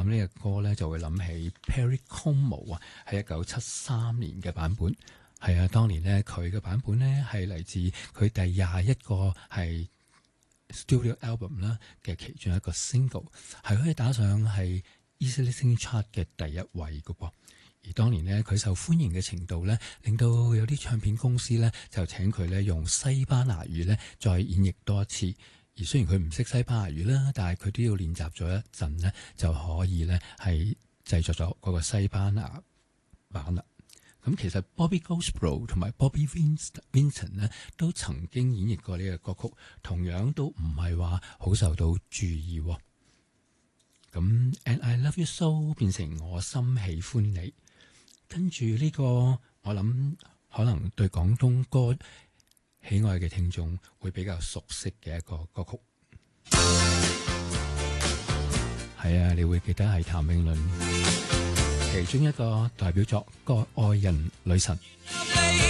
諗呢個歌咧，就會諗起 Perry Como 啊，係1973年嘅版本。係啊，當年咧佢嘅版本咧係嚟自佢第21個係 Studio Album 啦嘅其中一個 single， 係可以打上係 Easy Listening Chart 嘅第一位嘅噃。而當年咧佢受歡迎嘅程度咧，令到有啲唱片公司咧就請佢咧用西班牙語咧再演繹多一次。而雖然佢唔識西班牙語啦，但係佢都要練習咗一陣咧，就可以咧係製作咗嗰個西班牙版啦。咁其實 Bobby Goldsboro 同埋 Bobby Vinton 咧都曾經演繹過呢個歌曲，同樣都唔係話好受到注意。咁 And I Love You So 變成我心喜歡你，跟住呢個我諗可能對廣東歌喜愛嘅聽眾會比較熟悉嘅一個歌曲。係啊，你會記得係譚詠麟其中一個代表作《個愛人女神》。